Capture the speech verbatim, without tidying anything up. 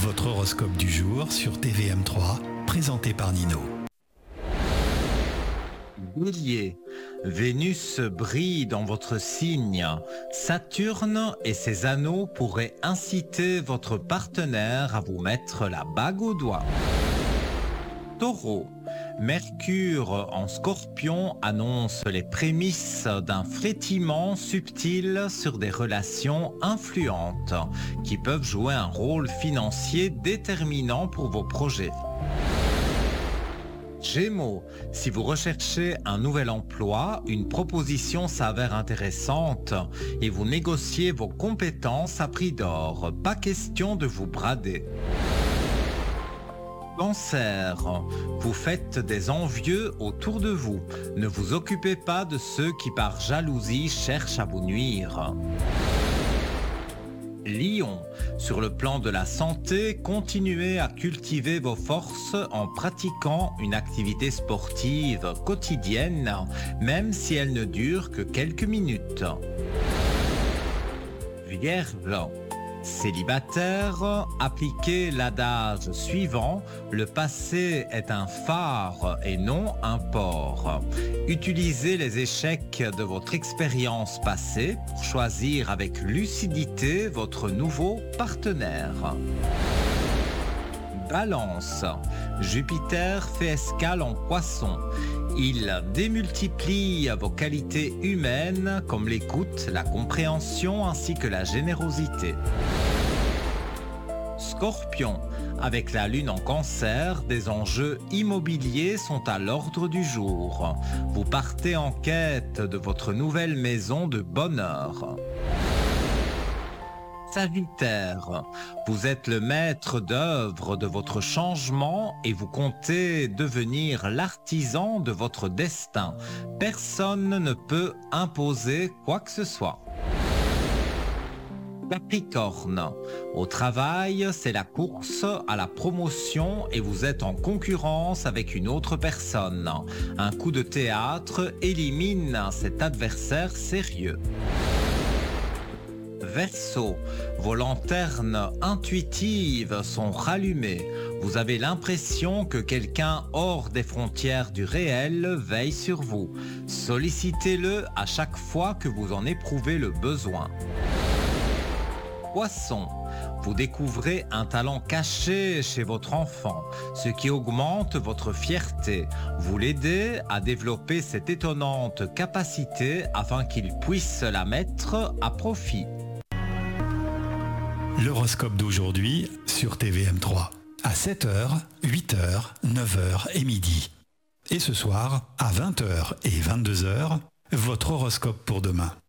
Votre horoscope du jour sur T V M trois, présenté par Nino. Bélier, Vénus brille dans votre signe. Saturne et ses anneaux pourraient inciter votre partenaire à vous mettre la bague au doigt. Taureau, Mercure en Scorpion annonce les prémices d'un frétillement subtil sur des relations influentes qui peuvent jouer un rôle financier déterminant pour vos projets. Gémeaux, si vous recherchez un nouvel emploi, une proposition s'avère intéressante et vous négociez vos compétences à prix d'or. Pas question de vous brader. Cancer, vous faites des envieux autour de vous. Ne vous occupez pas de ceux qui par jalousie cherchent à vous nuire. Lion, sur le plan de la santé, continuez à cultiver vos forces en pratiquant une activité sportive quotidienne, même si elle ne dure que quelques minutes. Vierge, célibataire, appliquez l'adage suivant: le passé est un phare et non un port. Utilisez les échecs de votre expérience passée pour choisir avec lucidité votre nouveau partenaire. Balance, Jupiter fait escale en Poisson. Il démultiplie vos qualités humaines comme l'écoute, la compréhension ainsi que la générosité. Scorpion, avec la lune en Cancer, des enjeux immobiliers sont à l'ordre du jour. Vous partez en quête de votre nouvelle maison de bonheur. Sagittaire, vous êtes le maître d'œuvre de votre changement et vous comptez devenir l'artisan de votre destin. Personne ne peut imposer quoi que ce soit. Capricorne, au travail, c'est la course à la promotion et vous êtes en concurrence avec une autre personne. Un coup de théâtre élimine cet adversaire sérieux. Verseau, vos lanternes intuitives sont rallumées. Vous avez l'impression que quelqu'un hors des frontières du réel veille sur vous. Sollicitez-le à chaque fois que vous en éprouvez le besoin. Poisson, vous découvrez un talent caché chez votre enfant, ce qui augmente votre fierté. Vous l'aidez à développer cette étonnante capacité afin qu'il puisse la mettre à profit. L'horoscope d'aujourd'hui sur T V M trois. À sept heures, huit heures, neuf heures et midi. Et ce soir, à vingt heures et vingt-deux heures, votre horoscope pour demain.